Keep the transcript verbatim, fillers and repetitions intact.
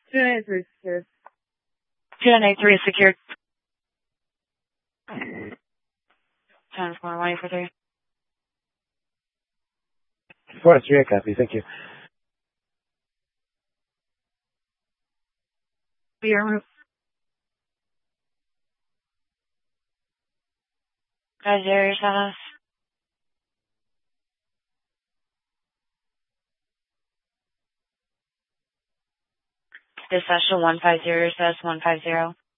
two nine three secured. two nine three is secured. Times four, one eight four three. four three, I copy. Thank you. Be removed. Guys, area status. Dispatch to one five zero, status one five zero.